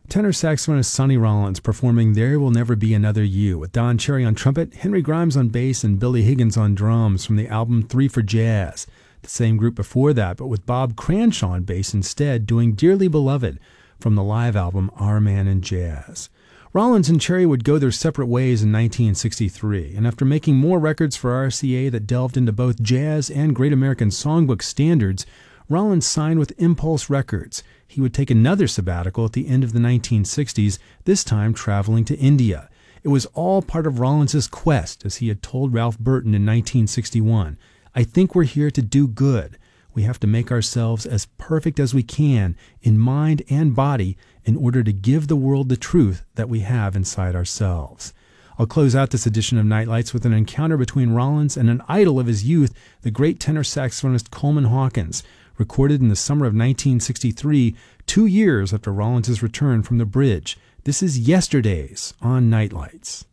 Tenor saxophonist Sonny Rollins performing There Will Never Be Another You with Don Cherry on trumpet, Henry Grimes on bass, and Billy Higgins on drums from the album Three for Jazz. The same group before that, but with Bob Cranshaw on bass instead, doing Dearly Beloved from the live album Our Man in Jazz. Rollins and Cherry would go their separate ways in 1963, and after making more records for RCA that delved into both jazz and Great American Songbook standards, Rollins signed with Impulse Records. He would take another sabbatical at the end of the 1960s, this time traveling to India. It was all part of Rollins' quest, as he had told Ralph Burton in 1961. I think we're here to do good. We have to make ourselves as perfect as we can in mind and body in order to give the world the truth that we have inside ourselves. I'll close out this edition of Nightlights with an encounter between Rollins and an idol of his youth, the great tenor saxophonist Coleman Hawkins, recorded in the summer of 1963, 2 years after Rollins' return from the bridge. This is Yesterdays on Nightlights.